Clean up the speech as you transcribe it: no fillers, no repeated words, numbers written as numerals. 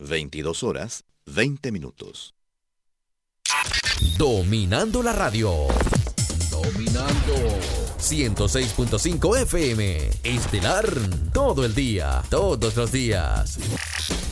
22 horas, 20 minutos. Dominando la radio. Dominando. 106.5 FM. Estelar. Todo el día. Todos los días.